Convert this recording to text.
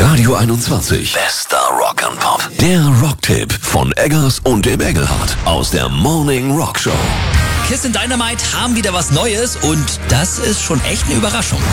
Radio 21. Bester Rock and Pop. Der Rocktipp von Eggers und dem Engelhardt aus der Morning Rock Show. Kiss and Dynamite haben wieder was Neues und das ist schon echt eine Überraschung.